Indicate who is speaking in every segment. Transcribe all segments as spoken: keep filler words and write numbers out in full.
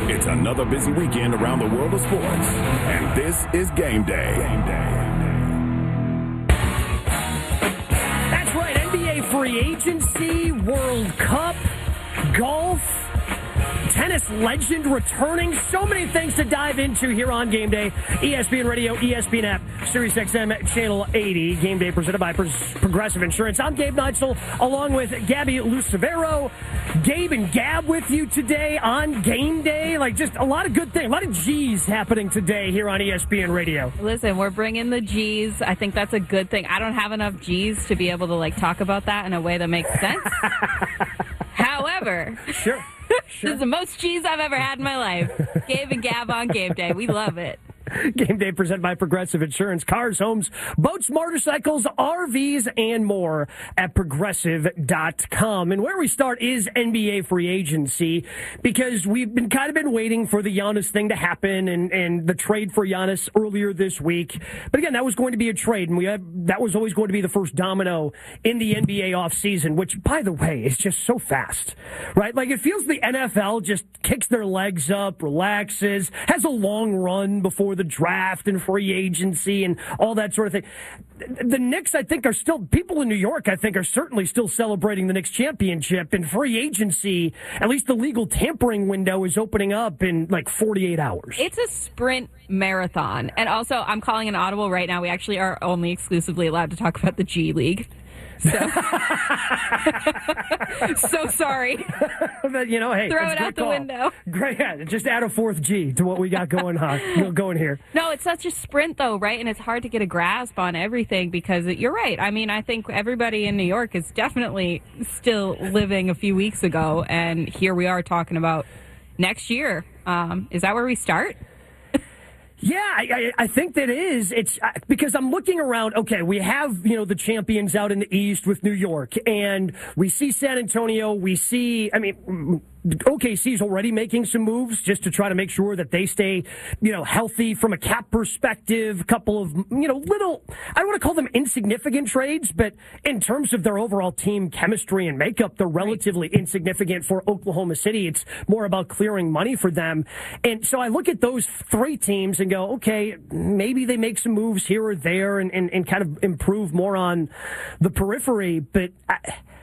Speaker 1: It's another busy weekend around the world of sports, and this is Game Day. Game Day.
Speaker 2: That's right, N B A free agency, World Cup, golf, tennis legend returning. So many things to dive into here on Game Day. E S P N Radio, E S P N app, Sirius X M, Channel eighty. Game Day presented by Progressive Insurance. I'm Gabe Neitzel, along with Gabby Lucevero. Gabe and Gab with you today on Game Day. Like, just a lot of good things, a lot of G's happening today here on E S P N Radio.
Speaker 3: Listen, we're bringing the G's. I think that's a good thing. I don't have enough G's to be able to, like, talk about that in a way that makes sense. However...
Speaker 2: Sure. Sure.
Speaker 3: This is the most cheese I've ever had in my life. Gabe and Gab on Game Day. We love it.
Speaker 2: Game Day presented by Progressive Insurance. Cars, homes, boats, motorcycles, R Vs, and more at Progressive dot com. And where we start is N B A free agency, because we've been kind of been waiting for the Giannis thing to happen and, and the trade for Giannis earlier this week. But again, that was going to be a trade, and we had, that was always going to be the first domino in the N B A offseason, which, by the way, is just so fast, right? Like, it feels the N F L just kicks their legs up, relaxes, has a long run before the draft and free agency and all that sort of thing. The Knicks, I think, are still, people in New York, I think, are certainly still celebrating the Knicks championship. And free agency, at least the legal tampering window, is opening up in like forty-eight hours.
Speaker 3: It's a sprint marathon. And also, I'm calling an audible right now. We actually are only exclusively allowed to talk about the G League. So, so sorry.
Speaker 2: But, you know, hey,
Speaker 3: throw it out the
Speaker 2: call.
Speaker 3: window.
Speaker 2: Great, yeah, just add a fourth G to what we got going on, going here.
Speaker 3: No, it's such a sprint, though, right? And it's hard to get a grasp on everything because it, you're right. I mean, I think everybody in New York is definitely still living a few weeks ago, and here we are talking about next year. Um, is that where we start?
Speaker 2: Yeah, I, I think that is. It's because I'm looking around. Okay, we have, you know, the champions out in the East with New York, and we see San Antonio. We see, I mean, O K C's already making some moves just to try to make sure that they stay, you know, healthy from a cap perspective. A couple of, you know, little, I don't want to call them insignificant trades, but in terms of their overall team chemistry and makeup, they're relatively insignificant for Oklahoma City. It's more about clearing money for them. And so I look at those three teams and go, okay, maybe they make some moves here or there and, and, and kind of improve more on the periphery. But I,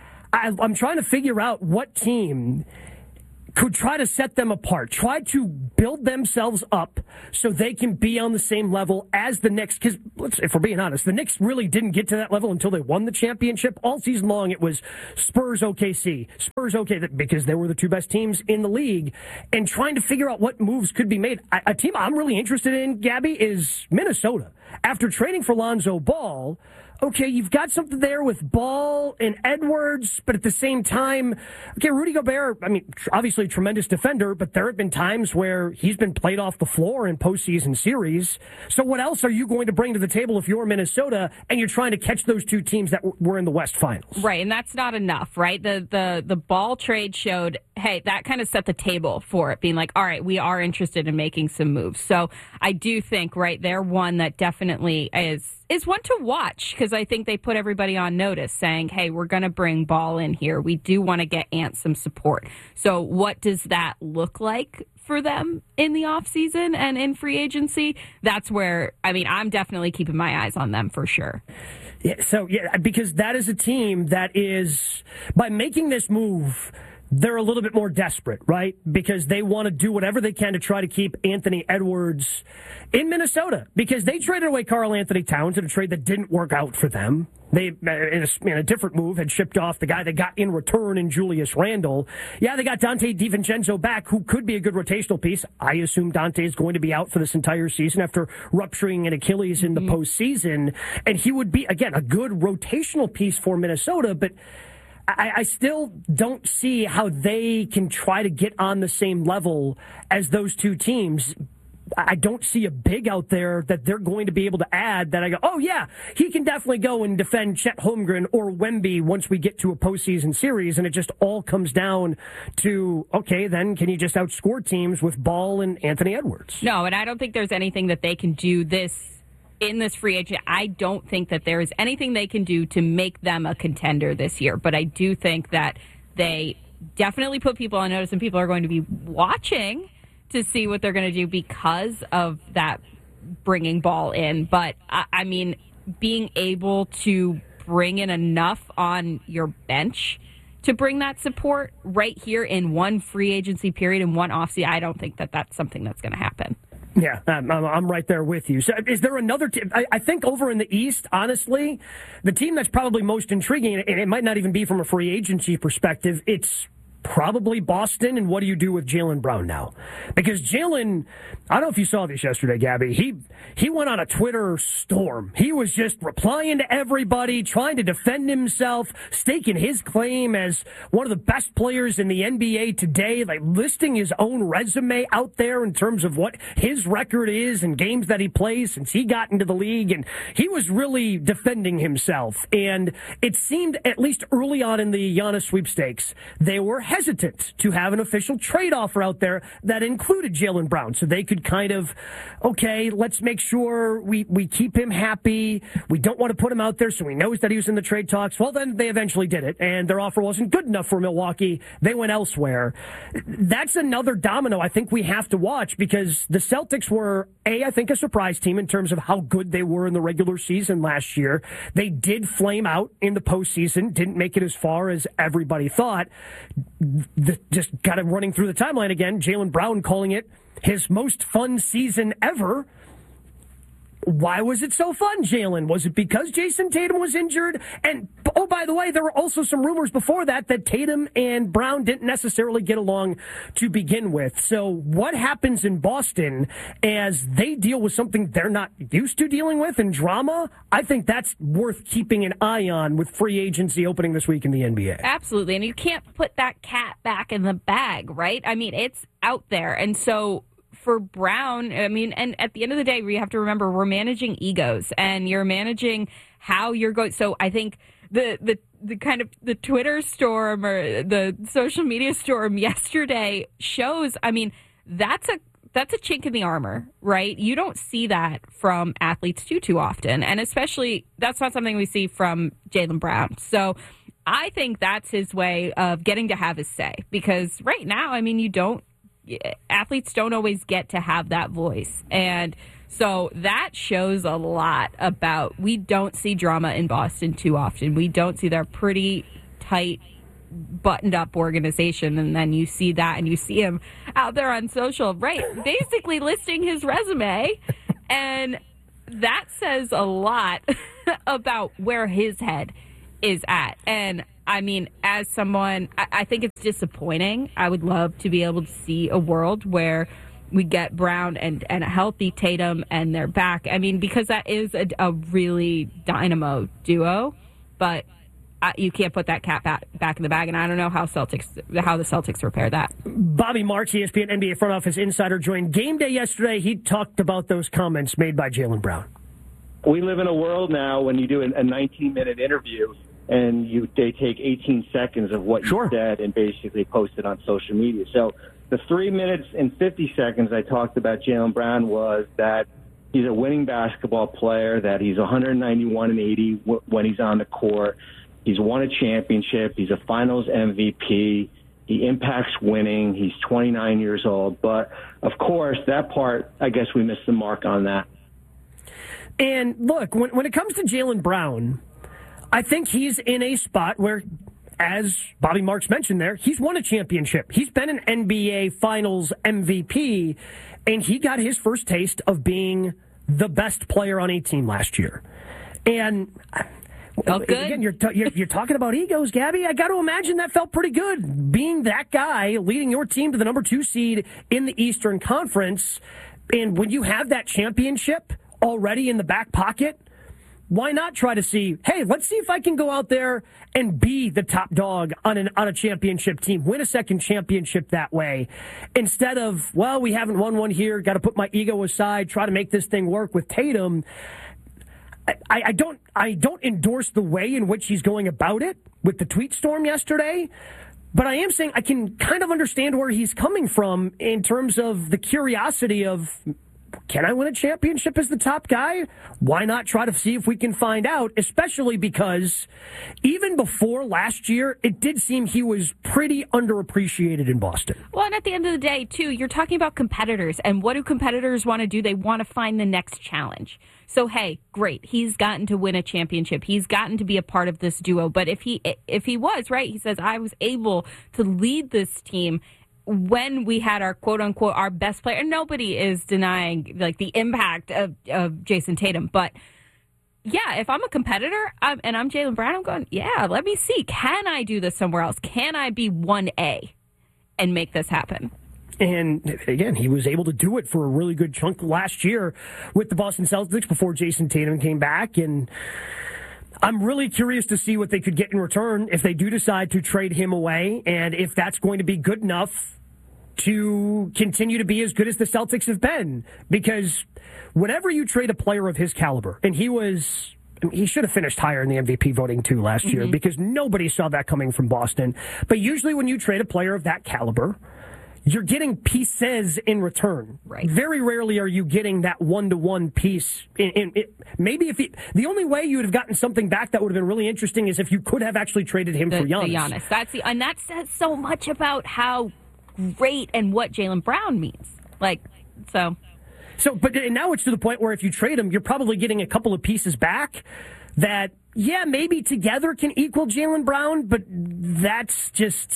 Speaker 2: I, I'm trying to figure out what team could try to set them apart, try to build themselves up so they can be on the same level as the Knicks. Because if we're being honest, the Knicks really didn't get to that level until they won the championship. All season long, it was Spurs, O K C, Spurs, O K C, because they were the two best teams in the league. And trying to figure out what moves could be made. A team I'm really interested in, Gabby, is Minnesota. After trading for Lonzo Ball, okay, you've got something there with Ball and Edwards, but at the same time, okay, Rudy Gobert, I mean, obviously a tremendous defender, but there have been times where he's been played off the floor in postseason series. So what else are you going to bring to the table if you're Minnesota and you're trying to catch those two teams that were in the West Finals?
Speaker 3: Right, and that's not enough, right? The the the Ball trade showed, hey, that kind of set the table for it, being like, all right, we are interested in making some moves. So I do think, right, they're one that definitely is is one to watch, because I think they put everybody on notice saying, hey, we're going to bring Ball in here. We do want to get Ant some support. So what does that look like for them in the offseason and in free agency? That's where, I mean, I'm definitely keeping my eyes on them for sure.
Speaker 2: Yeah, so, yeah, because that is a team that is, by making this move, they're a little bit more desperate, right? Because they want to do whatever they can to try to keep Anthony Edwards in Minnesota, because they traded away Karl Anthony Towns in a trade that didn't work out for them. They, in a, in a different move, had shipped off the guy they got in return in Julius Randle. Yeah, they got Dante DiVincenzo back, who could be a good rotational piece. I assume Dante is going to be out for this entire season after rupturing an Achilles in the mm-hmm. postseason. And he would be, again, a good rotational piece for Minnesota, but I, I still don't see how they can try to get on the same level as those two teams. I don't see a big out there that they're going to be able to add that I go, oh, yeah, he can definitely go and defend Chet Holmgren or Wemby once we get to a postseason series. And it just all comes down to, okay, then can you just outscore teams with Ball and Anthony Edwards?
Speaker 3: No, and I don't think there's anything that they can do this in this free agent. I don't think that there is anything they can do to make them a contender this year. But I do think that they definitely put people on notice, and people are going to be watching to see what they're going to do because of that bringing ball in. But, I, I mean, being able to bring in enough on your bench to bring that support right here in one free agency period and one offseason, I don't think that that's something that's going to happen.
Speaker 2: Yeah, I'm, I'm right there with you. So is there another team? I, I think over in the East, honestly, the team that's probably most intriguing, and it might not even be from a free agency perspective, it's probably Boston. And what do you do with Jaylen Brown now? Because Jaylen, I don't know if you saw this yesterday, Gabby. He he went on a Twitter storm. He was just replying to everybody, trying to defend himself, staking his claim as one of the best players in the N B A today, like listing his own resume out there in terms of what his record is and games that he plays since he got into the league. And he was really defending himself. And it seemed, at least early on in the Giannis sweepstakes, they were hesitant to have an official trade offer out there that included Jaylen Brown. So they could kind of, okay, let's make sure we, we keep him happy. We don't want to put him out there so he knows that he was in the trade talks. Well, then they eventually did it, and their offer wasn't good enough for Milwaukee. They went elsewhere. That's another domino I think we have to watch, because the Celtics were, A, I think a surprise team in terms of how good they were in the regular season last year. They did flame out in the postseason, didn't make it as far as everybody thought. The, just kind of running through the timeline again, Jaylen Brown calling it his most fun season ever. Why was it so fun, Jaylen? Was it because Jason Tatum was injured? And, oh, by the way, there were also some rumors before that that Tatum and Brown didn't necessarily get along to begin with. So what happens in Boston as they deal with something they're not used to dealing with and drama? I think that's worth keeping an eye on with free agency opening this week in the N B A.
Speaker 3: Absolutely. And you can't put that cat back in the bag, right? I mean, it's out there. And so for Brown, I mean, and at the end of the day, we have to remember we're managing egos, and you're managing how you're going. So I think the the the kind of the Twitter storm or the social media storm yesterday shows, I mean, that's a that's a chink in the armor, right? You don't see that from athletes too too often, and especially that's not something we see from Jaylen Brown. So I think that's his way of getting to have his say, because right now, I mean, you don't. Athletes don't always get to have that voice. And so that shows a lot about, we don't see drama in Boston too often. We don't see their pretty tight, buttoned up organization. And then you see that and you see him out there on social, right? Basically listing his resume. And that says a lot about where his head is at. And I mean, as someone, I, I think it's disappointing. I would love to be able to see a world where we get Brown and, and a healthy Tatum and they're back. I mean, because that is a, a really dynamo duo, but uh, you can't put that cat back, back in the bag. And I don't know how Celtics, how the Celtics repair that.
Speaker 2: Bobby Marks, E S P N N B A front office insider, joined Game Day yesterday. He talked about those comments made by Jaylen Brown.
Speaker 4: We live in a world now when you do a nineteen-minute interview and you they take eighteen seconds of what you
Speaker 2: sure.
Speaker 4: said and basically post it on social media. So the three minutes and fifty seconds I talked about Jaylen Brown was that he's a winning basketball player, that he's one ninety-one and eighty when he's on the court. He's won a championship. He's a finals M V P. He impacts winning. He's twenty-nine years old. But, of course, that part, I guess we missed the mark on that.
Speaker 2: And, look, when, when it comes to Jaylen Brown, I think he's in a spot where, as Bobby Marks mentioned there, he's won a championship. He's been an N B A Finals M V P, and he got his first taste of being the best player on a team last year. And
Speaker 3: felt good.
Speaker 2: Again, you're, t- you're, you're talking about egos, Gabby. I got to imagine that felt pretty good, being that guy, leading your team to the number two seed in the Eastern Conference. And when you have that championship already in the back pocket, why not try to see, hey, let's see if I can go out there and be the top dog on an on a championship team, win a second championship that way, instead of, well, we haven't won one here, got to put my ego aside, try to make this thing work with Tatum. I, I don't I don't endorse the way in which he's going about it with the tweet storm yesterday, but I am saying I can kind of understand where he's coming from in terms of the curiosity of, can I win a championship as the top guy? Why not try to see if we can find out, especially because even before last year, it did seem he was pretty underappreciated in Boston.
Speaker 3: Well, and at the end of the day, too, you're talking about competitors, and what do competitors want to do? They want to find the next challenge. So, hey, great. He's gotten to win a championship. He's gotten to be a part of this duo. But if he if he was, right, he says, I was able to lead this team when we had our quote-unquote our best player. And nobody is denying, like, the impact of, of Jason Tatum. But, yeah, if I'm a competitor I'm, and I'm Jaylen Brown, I'm going, yeah, let me see. Can I do this somewhere else? Can I be one A and make this happen?
Speaker 2: And again, he was able to do it for a really good chunk last year with the Boston Celtics before Jason Tatum came back. And I'm really curious to see what they could get in return if they do decide to trade him away, and if that's going to be good enough to continue to be as good as the Celtics have been. Because whenever you trade a player of his caliber, and he was... I mean, he should have finished higher in the M V P voting, too, last mm-hmm. year, because nobody saw that coming from Boston. But usually when you trade a player of that caliber, you're getting pieces in return.
Speaker 3: Right.
Speaker 2: Very rarely are you getting that one-to-one piece. In, in, it, maybe if he, the only way you would have gotten something back that would have been really interesting is if you could have actually traded him
Speaker 3: the,
Speaker 2: for Giannis.
Speaker 3: The Giannis. That's the, and that says so much about how great and what Jaylen Brown means. Like, so...
Speaker 2: So, but now it's to the point where if you trade him, you're probably getting a couple of pieces back that, yeah, maybe together can equal Jaylen Brown, but that's just,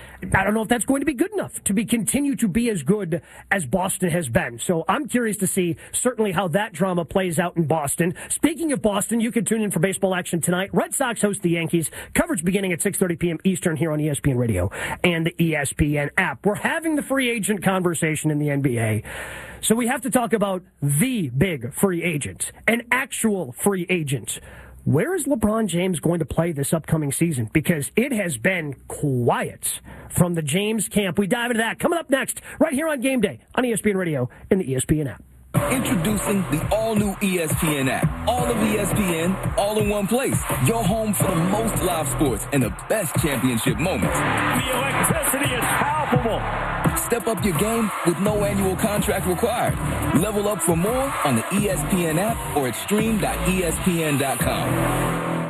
Speaker 2: I don't know if that's going to be good enough to be continue to be as good as Boston has been. So I'm curious to see certainly how that drama plays out in Boston. Speaking of Boston, you can tune in for baseball action tonight. Red Sox host the Yankees. Coverage beginning at six thirty p.m. Eastern here on E S P N Radio and the E S P N app. We're having the free agent conversation in the N B A. So we have to talk about the big free agent, an actual free agent. Where is LeBron James going to play this upcoming season? Because it has been quiet from the James camp. We dive into that coming up next, right here on Game Day on E S P N Radio and the E S P N app.
Speaker 5: Introducing the all-new E S P N app. All of E S P N, all in one place. Your home for the most live sports and the best championship moments.
Speaker 6: The electricity is palpable.
Speaker 5: Step up your game with no annual contract required. Level up for more on the E S P N app or at stream dot E S P N dot com.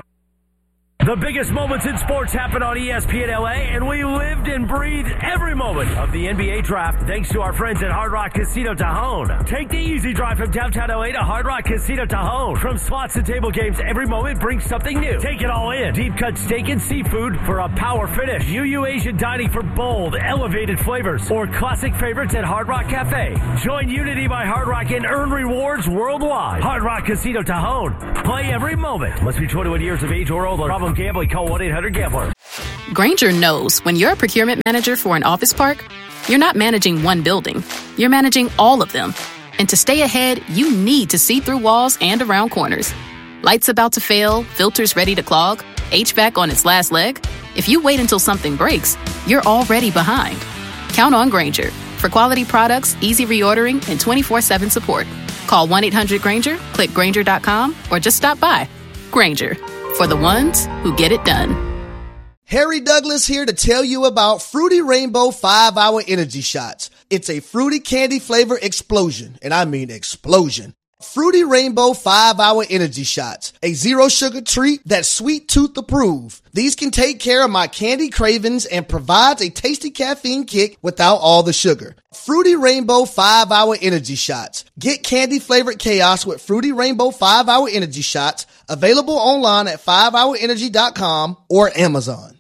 Speaker 6: The biggest moments in sports happen on E S P N L A, and we lived and breathed every moment of the N B A draft thanks to our friends at Hard Rock Casino Tajon. Take the easy drive from downtown L A to Hard Rock Casino Tajon. From slots and table games, every moment brings something new. Take it all in. Deep cut steak and seafood for a power finish. U U Asian dining for bold, elevated flavors. Or classic favorites at Hard Rock Cafe. Join Unity by Hard Rock and earn rewards worldwide. Hard Rock Casino Tajon. Play every moment. Must be twenty-one years of age or older. Problem gambling, call one eight hundred gambler.
Speaker 7: Grainger knows when you're a procurement manager for an office park, you're not managing one building. You're managing all of them. And to stay ahead, you need to see through walls and around corners. Lights about to fail, filters ready to clog, H V A C on its last leg. If you wait until something breaks, you're already behind. Count on Grainger for quality products, easy reordering, and twenty-four seven support. Call one eight hundred Grainger, click Grainger dot com, or just stop by. Grainger, for the ones who get it done.
Speaker 8: Harry Douglas here to tell you about Fruity Rainbow five hour Energy Shots. It's a fruity candy flavor explosion, and I mean explosion. Fruity Rainbow five hour Energy Shots, a zero sugar treat that's sweet tooth approved. These can take care of my candy cravings and provides a tasty caffeine kick without all the sugar. Fruity Rainbow five hour Energy Shots. Get candy flavored chaos with Fruity Rainbow five hour Energy Shots. Available online at five hour energy dot com or Amazon.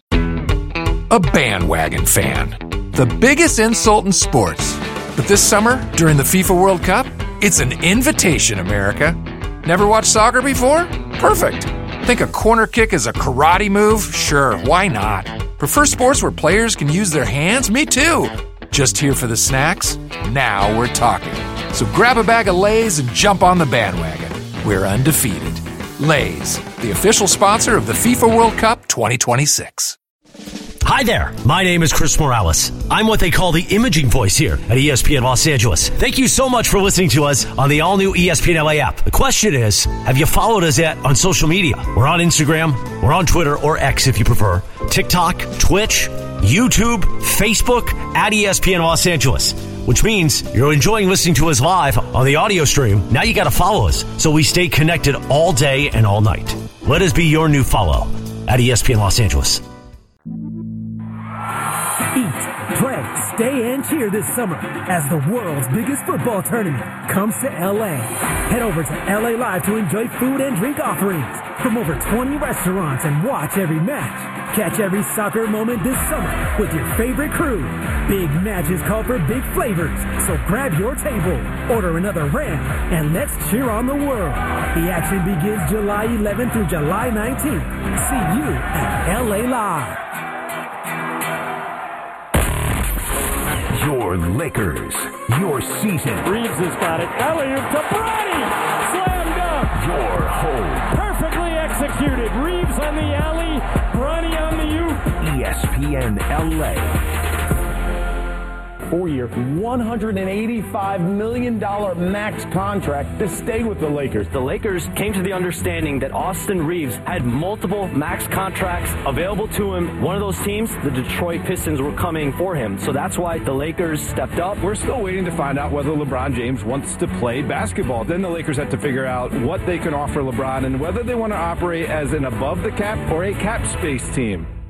Speaker 9: A bandwagon fan. The biggest insult in sports. But this summer, during the FIFA World Cup, it's an invitation, America. Never watched soccer before? Perfect. Think a corner kick is a karate move? Sure, why not? Prefer sports where players can use their hands? Me too. Just here for the snacks? Now we're talking. So grab a bag of Lay's and jump on the bandwagon. We're undefeated. Lay's, the official sponsor of the FIFA World Cup twenty twenty-six.
Speaker 10: Hi there, my name is Chris Morales. I'm what they call the imaging voice here at E S P N Los Angeles. Thank you so much for listening to us on the all-new E S P N L A app. The question is, have you followed us yet on social media? We're on Instagram, we're on Twitter, or X if you prefer, TikTok, Twitch, YouTube, Facebook, at E S P N Los Angeles. which means you're enjoying listening to us live on the audio stream. Now you got to follow us so we stay connected all day and all night. Let us be your new follow at E S P N Los Angeles.
Speaker 11: Eat, play, stay, and cheer this summer as the world's biggest football tournament comes to L A. Head over to L A Live to enjoy food and drink offerings from over twenty restaurants and watch every match. Catch every soccer moment this summer with your favorite crew. Big matches call for big flavors, so grab your table, order another round, and let's cheer on the world. The action begins July eleventh through July nineteenth. See you at L A Live.
Speaker 1: Your Lakers, your season.
Speaker 12: Reeves has got it. Alley-oop to Bronny. Slam dunk.
Speaker 1: Your home.
Speaker 12: Perfectly executed. Reeves on the alley. Bronny on the oop.
Speaker 1: E S P N L A.
Speaker 13: Four-year, one hundred eighty-five million dollars max contract to stay with the Lakers.
Speaker 6: The Lakers came to the understanding that Austin Reeves had multiple max contracts available to him. One of those teams, the Detroit Pistons, were coming for him. So that's why the Lakers stepped up.
Speaker 14: We're still waiting to find out whether LeBron James wants to play basketball. Then the Lakers have to figure out what they can offer LeBron and whether they want to operate as an above-the-cap or a cap space team.